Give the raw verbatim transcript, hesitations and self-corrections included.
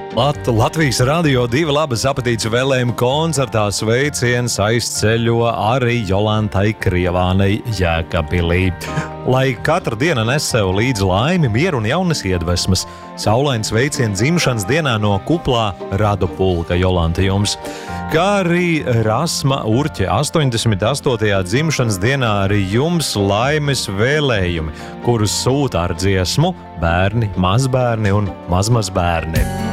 Lat Latvijas radio divi labas apetītes vēlējumu koncertā sveiciens aizceļo arī Jolantai Krievānei Jēkabpilī. Lai katra diena nes sev līdzi laimi, mieru un jaunas iedvesmas, saulains sveiciens dzimšanas dienā no kuplā Radu pulka Jolanta jums. Kā arī Rasma Urķe astoņdesmit astotajā dzimšanas dienā arī jums laimes vēlējumi, kurus sūta ar dziesmu bērni, mazbērni un mazmazbērni.